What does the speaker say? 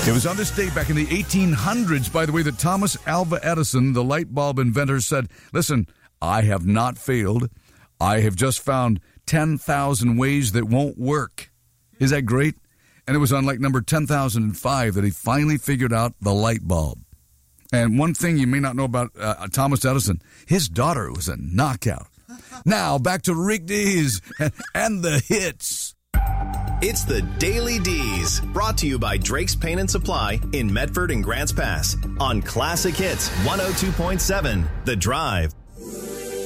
It was on this day back in the 1800s, by the way, that Thomas Alva Edison, the light bulb inventor, said, listen, I have not failed. I have just found 10,000 ways that won't work. Is that great? And it was on like number 10,005 that he finally figured out the light bulb. And one thing you may not know about Thomas Edison, his daughter was a knockout. Now, back to Rick Dees and the hits. It's the Daily D's, brought to you by Drake's Paint and Supply in Medford and Grants Pass on Classic Hits 102.7 The Drive.